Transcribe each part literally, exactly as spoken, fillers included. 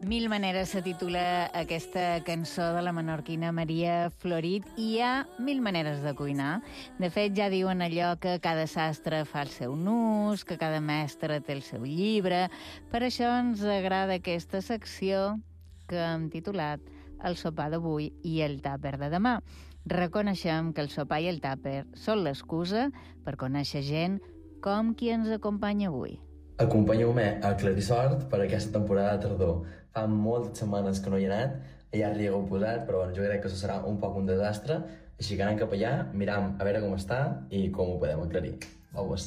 Mil maneres se titula aquesta cançó de la menorquina Maria Florit i hi ha mil maneres de cuinar. De fet, ja diuen allò que cada sastre fa el seu nus, que cada mestre té el seu llibre. Per això ens agrada aquesta secció que hem titulat El sopar d'avui i el tàper de demà. Reconeixem que el sopar i el tàper són l'excusa per conèixer gent com qui ens acompanya avui. Acompanyeu-me a Clarissort per aquesta temporada de tardor. Fa moltes setmanes que no hi he anat, ja li hagueu posat, però bueno, jo crec que això serà un poc un desastre, així que anem cap allà, miram a veure com està i com ho podem aclarir. Vamos.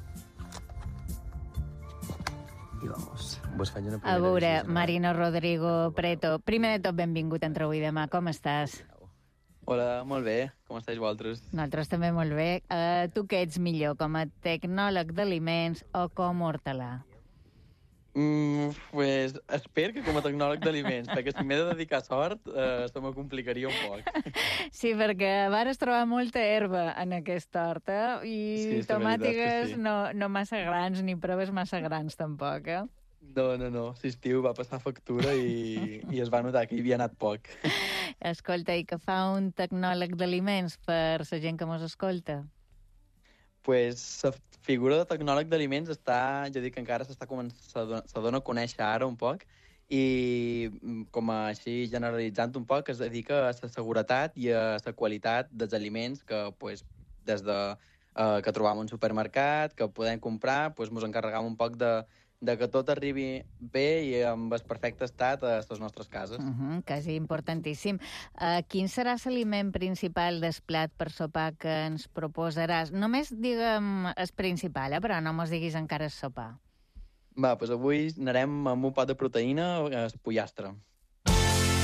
I vamos. Vos faig una A veure, Marino Rodrigo Preto, primer de tot, benvingut a Entre avui i demà. Com estàs? Hola, molt bé. Com estàs vosaltres? Nosaltres també molt bé. Uh, tu què ets millor, com a tecnòleg d'aliments o com a hortelà? Mm, pues, espero que com a tecnòleg d'aliments, perquè si m'he de dedicar a sort, eh, se me complicaria un poc. Sí, perquè vares trobar molta herba en aquesta horta i Sí, és tomàtigues sí. no, no massa grans, ni proves massa grans tampoc, eh? No, no, no. L'estiu va passar factura i, i es va notar que hi havia anat poc. Escolta, i què fa un tecnòleg d'aliments per la gent que mos escolta? Pues, la figura de tecnòleg d'aliments està, jo dic que encara s'està començant, se dona a conèixer ara un poc, i com a així generalitzant un poc, es dedica a la seguretat i a la qualitat dels aliments que, pues, des de eh, que trobam un supermercat, que podem comprar, pues, mos encarregam un poc de, de que tot arribi bé i amb el perfecte estat a les nostres cases. Uh -huh, quasi importantíssim. Uh, quin serà l'aliment principal del plat per sopar que ens proposaràs? Només, digue'm, el principal, eh? Però no mos diguis encara el sopar. Va, doncs avui anarem amb un pot de proteïna, el pollastre.